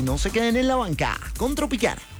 no se queden en la banca con Tropicana.